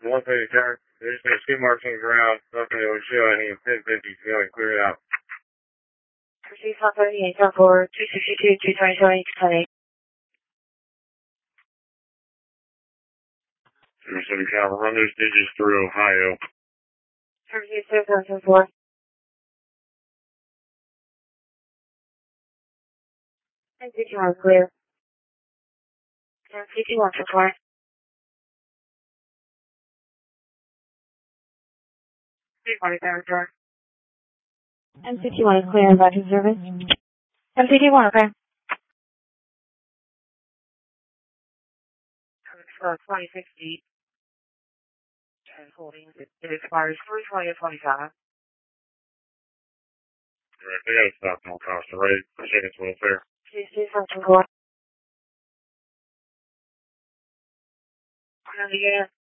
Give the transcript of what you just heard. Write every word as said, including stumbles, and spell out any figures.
one fifty turn. There's no skid marks on the ground. Nothing that would show any pin fifty. Go and clear it out. Proceed one thirty-eight, down for two sixty-two, two twenty-seven, eight twenty. City Calvert, run those digits through Ohio. Proceed seven thousand four. And fifty-one clear. And fifty-one for four. fifty-one door. And fifty-one is clear and back to service. And fifty-one, okay. Uh, twenty-six feet. And holding. It, it expires three twenty to twenty-five. Right, they gotta stop no cost of rate. Check its welfare. Please do something for. And again.